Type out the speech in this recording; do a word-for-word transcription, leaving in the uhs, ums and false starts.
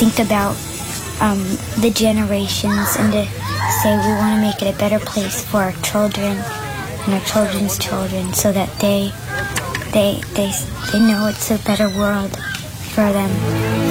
think about um, the generations and to say we want to make it a better place for our children and our children's children, so that they they they they know it's a better world for them.